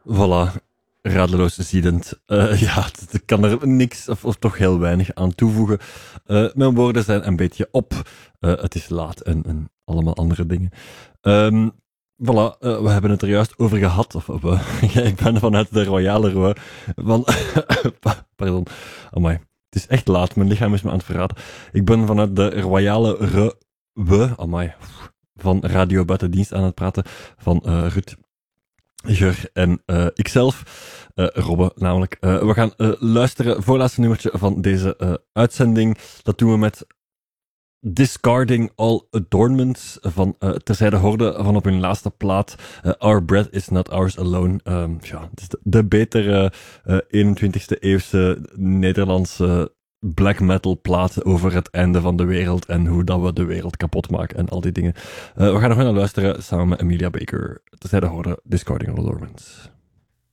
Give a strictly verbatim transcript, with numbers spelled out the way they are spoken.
Voilà, radeloos ziedend. Uh, ja, ik kan er niks of, of toch heel weinig aan toevoegen. Uh, mijn woorden zijn een beetje op. Uh, het is laat en, en allemaal andere dingen. Um, voilà, uh, we hebben het er juist over gehad. Of, of uh, ik ben vanuit de Royale Roe van... Pardon, amai. Het is echt laat, mijn lichaam is me aan het verraden. Ik ben vanuit de Royale Roe... Amai. Van Radio Buitendienst aan het praten. Van uh, Ruud... Jur en uh, ikzelf, uh, Robbe namelijk. Uh, we gaan uh, luisteren, voorlaatste nummertje van deze uh, uitzending. Dat doen we met Discarding All Adornments van uh, Terzijde Horde van op hun laatste plaat uh, Our Breath Is Not Ours Alone. Um, ja, het is de, de betere uh, eenentwintigste eeuwse Nederlandse black metal plaat over het einde van de wereld en hoe dat we de wereld kapot maken en al die dingen. Uh, we gaan nog naar luisteren samen met Emilia Baker. Terzijde Horde, Discarding All Adornments.